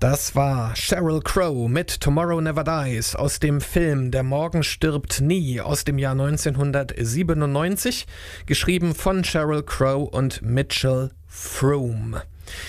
Das war Sheryl Crow mit Tomorrow Never Dies aus dem Film Der Morgen stirbt nie aus dem Jahr 1997, geschrieben von Sheryl Crow und Mitchell Froom.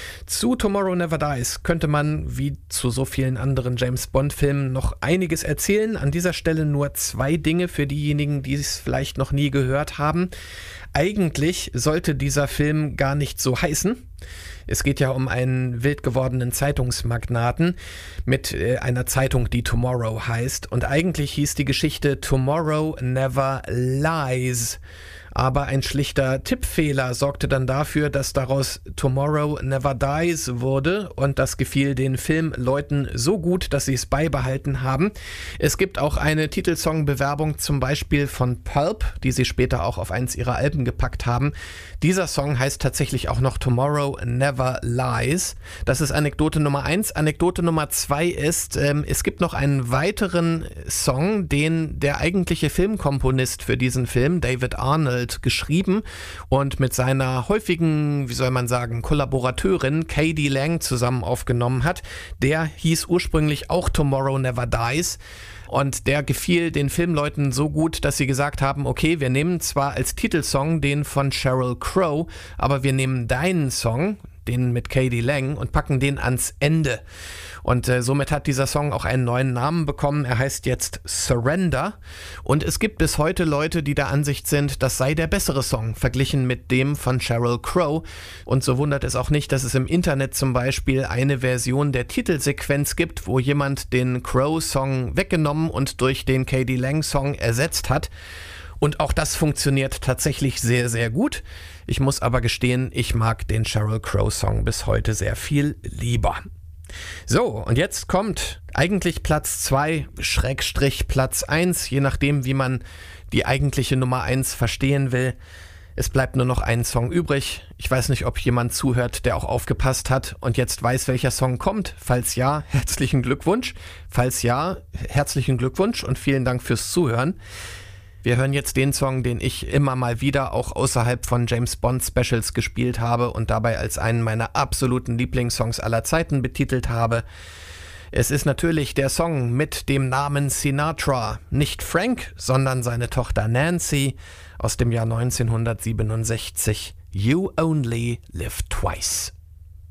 Zu Tomorrow Never Dies könnte man, wie zu so vielen anderen James-Bond-Filmen, noch einiges erzählen. An dieser Stelle nur 2 Dinge für diejenigen, die es vielleicht noch nie gehört haben. Eigentlich sollte dieser Film gar nicht so heißen. Es geht ja um einen wild gewordenen Zeitungsmagnaten mit einer Zeitung, die Tomorrow heißt. Und eigentlich hieß die Geschichte Tomorrow Never Lies. Aber ein schlichter Tippfehler sorgte dann dafür, dass daraus Tomorrow Never Dies wurde, und das gefiel den Filmleuten so gut, dass sie es beibehalten haben. Es gibt auch eine Titelsongbewerbung zum Beispiel von Pulp, die sie später auch auf eins ihrer Alben gepackt haben. Dieser Song heißt tatsächlich auch noch Tomorrow Never Lies. Das ist Anekdote Nummer 1. Anekdote Nummer 2 ist, es gibt noch einen weiteren Song, den der eigentliche Filmkomponist für diesen Film, David Arnold, geschrieben und mit seiner häufigen, wie soll man sagen, Kollaborateurin K.D. Lang zusammen aufgenommen hat. Der hieß ursprünglich auch Tomorrow Never Dies. Und der gefiel den Filmleuten so gut, dass sie gesagt haben, okay, wir nehmen zwar als Titelsong den von Sheryl Crow, aber wir nehmen deinen Song, den mit K.D. Lang, und packen den ans Ende. Und somit hat dieser Song auch einen neuen Namen bekommen. Er heißt jetzt Surrender. Und es gibt bis heute Leute, die der Ansicht sind, das sei der bessere Song, verglichen mit dem von Sheryl Crow. Und so wundert es auch nicht, dass es im Internet zum Beispiel eine Version der Titelsequenz gibt, wo jemand den Crow-Song weggenommen und durch den K.D. Lang-Song ersetzt hat. Und auch das funktioniert tatsächlich sehr, sehr gut. Ich muss aber gestehen, ich mag den Sheryl Crow-Song bis heute sehr viel lieber. So, und jetzt kommt eigentlich Platz 2 / Platz 1, je nachdem, wie man die eigentliche Nummer 1 verstehen will. Es bleibt nur noch ein Song übrig. Ich weiß nicht, ob jemand zuhört, der auch aufgepasst hat und jetzt weiß, welcher Song kommt. Falls ja, herzlichen Glückwunsch. Falls ja, herzlichen Glückwunsch und vielen Dank fürs Zuhören. Wir hören jetzt den Song, den ich immer mal wieder auch außerhalb von James Bond Specials gespielt habe und dabei als einen meiner absoluten Lieblingssongs aller Zeiten betitelt habe. Es ist natürlich der Song mit dem Namen Sinatra. Nicht Frank, sondern seine Tochter Nancy aus dem Jahr 1967. You Only Live Twice.